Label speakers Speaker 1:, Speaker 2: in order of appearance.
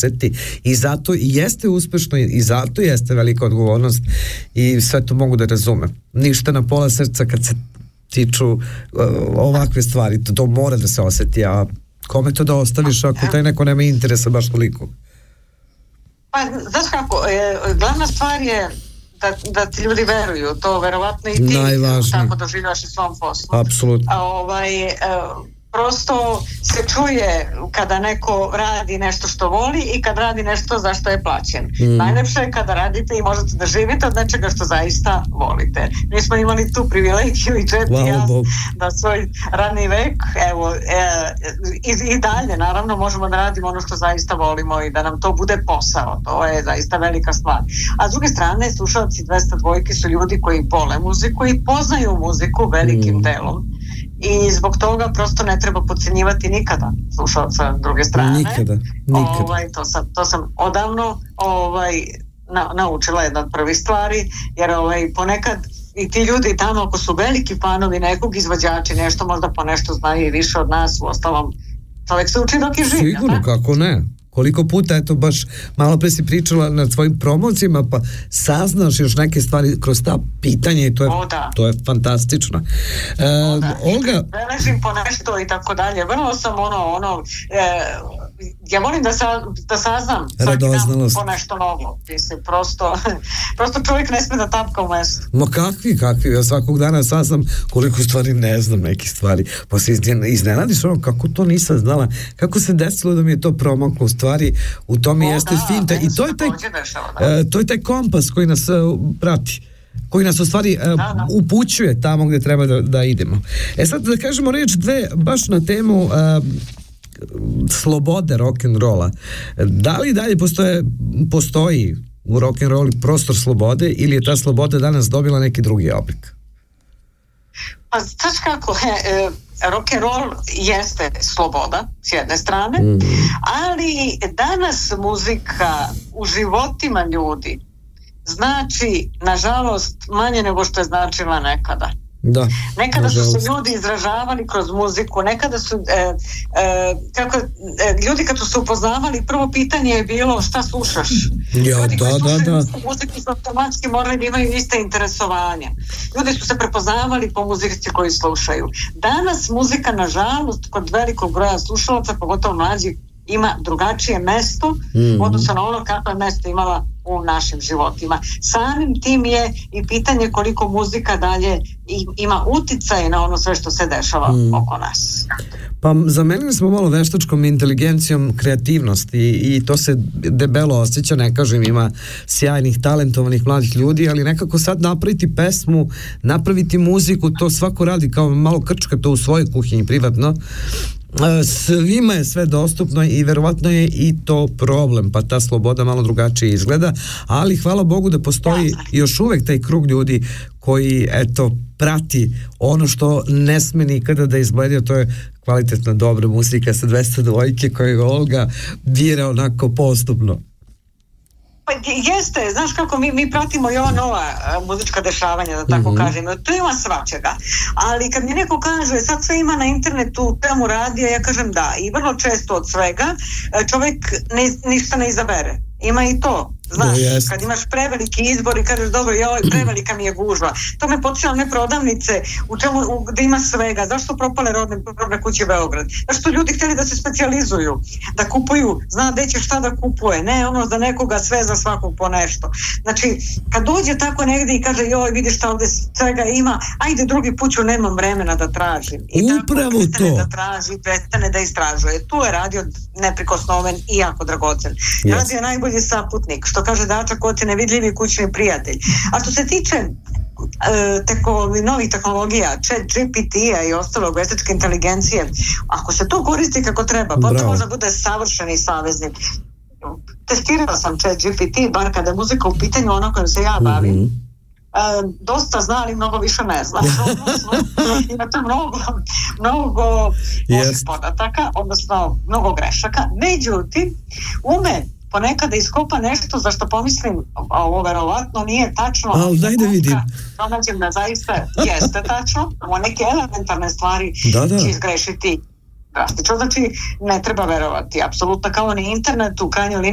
Speaker 1: oseti i zato i jeste uspešno i zato jeste velika odgovornost i sve to mogu da razumem. Ništa na pola srca kad se tiču ovakve stvari, to mora da se oseti, a kome to da ostaviš ako taj neko nema interesa baš toliko?
Speaker 2: Pa, znaš kako, glavna stvar je da ti ljudi veruju, to verovatno i ti tako doživljaš i svom poslu.
Speaker 1: Apsolutno.
Speaker 2: Prosto se čuje kada neko radi nešto što voli i kad radi nešto za što je plaćen. Najlepše je kada radite i možete da živite od nečega što zaista volite. Mi smo imali tu privilegiju i Čet i ja da svoj radni vek, evo, i dalje naravno možemo da radimo ono što zaista volimo i da nam to bude posao. To je zaista velika stvar. A s druge strane, slušalci 202 su ljudi koji vole muziku i poznaju muziku velikim delom. I zbog toga prosto ne treba podcenjivati nikada slušalca druge strane.
Speaker 1: Nikada.
Speaker 2: To sam odavno naučila, jedna od prvih stvari, jer ponekad i ti ljudi tamo ako su veliki fanovi nekog izvođača, nešto možda po nešto znaju i više od nas, u ostalom čovjek se uči dok je živ.
Speaker 1: Sigurno, kako ne? Koliko puta, eto, baš malo pre si pričala na svojim promocijama, pa saznaš još neke stvari kroz ta pitanja i to je fantastično. Olga...
Speaker 2: Beležim po nešto i tako dalje. Vrlo sam ja volim da saznam svaki dan po nešto novo. Prosto čovjek ne sme da tapka u mestu.
Speaker 1: Ma kakvi, ja svakog dana saznam koliko stvari ne znam, neke stvari. Pa se iznenadiš kako to nisam znala, kako se desilo da mi je to promaklo, stvari u tome jeste finta i to je taj kompas koji nas prati, koji nas u stvari upućuje tamo gde treba da idemo. Sad da kažemo reč dve baš na temu slobode rock'n'rolla. Da li dalje postoji u rock'n'rollu prostor slobode ili je ta sloboda danas dobila neki drugi oblik?
Speaker 2: Pa znaš kako, rock'n'roll jeste sloboda s jedne strane, ali danas muzika u životima ljudi znači, nažalost, manje nego što je značila nekada. Nekada su se ljudi izražavali kroz muziku, nekada su ljudi kad su se upoznavali, prvo pitanje je bilo šta slušaš. Ljudi koji slušaju muziku su automatski morali da imaju iste interesovanja. Ljudi su se prepoznavali po muzici koju slušaju. Danas muzika, nažalost, kod velikog broja slušalaca, pogotovo mlađih, ima drugačije mesto odnosno na ono kako je mesto imala u našim životima. Samim tim je i pitanje koliko muzika dalje ima uticaj na ono sve što se dešava oko nas.
Speaker 1: Pa zamenili smo malo veštačkom inteligencijom kreativnost i to se debelo osjeća, ne kažem, ima sjajnih, talentovanih mladih ljudi, ali nekako sad napraviti pesmu, napraviti muziku, to svako radi kao malo krčka to u svojoj kuhinji privatno. Svima je sve dostupno i verovatno je i to problem, pa ta sloboda malo drugačije izgleda, ali hvala Bogu da postoji još uvek taj krug ljudi koji, eto, prati ono što ne sme nikada da izgleda, to je kvalitetna, dobra muzika sa 202 koju Olga bira onako postupno.
Speaker 2: Pa jeste, znaš kako mi pratimo i ova nova muzička dešavanja, da tako kažem, to ima svačega, ali kad mi neko kaže sad sve ima na internetu, temu radija, ja kažem da, i vrlo često od svega čovjek ništa ne izabere, ima i to. Znaš, kad imaš preveliki izbor i kažeš dobro, prevelika mi je gužva. To me podsjeća one prodavnice gde ima svega. Zašto propale robne kuće Beograd? Zašto ljudi htjeli da se specijalizuju, da kupuju, zna gde će šta da kupuje, ne ono za nekoga sve, za svakog po nešto. Znači, kad dođe tako negdje i kaže vidiš šta ovdje svega ima, ajde drugi put ću, nemam vremena da tražim. I
Speaker 1: upravo
Speaker 2: tako prestane da traži, prestane da istražuje. Tu je radio neprikosnoven i jako dragocen. Radio je najbolji saputnik, što kaže Dača Koci, nevidljivi kućni prijatelj. A što se tiče novih tehnologija, ChatGPT-a i ostalog, veštačke inteligencije, ako se to koristi kako treba, pa to možda bude savršeni saveznik. Testirala sam ChatGPT, bar kada je muzika u pitanju, ono kojom se ja bavim. Dosta zna, ali mnogo više ne zna. Ima to mnogo loših podataka, odnosno mnogo grešaka. Međutim, ume ponekad da iskopa nešto za što pomislim, ovo verovatno nije tačno,
Speaker 1: ali daj da vidim.
Speaker 2: Pronađem da zaista jeste tačno, o neke elementarne stvari će izgrešiti drastično. Znači, ne treba verovati, apsolutno kao ni internet u krajnjoj liniji.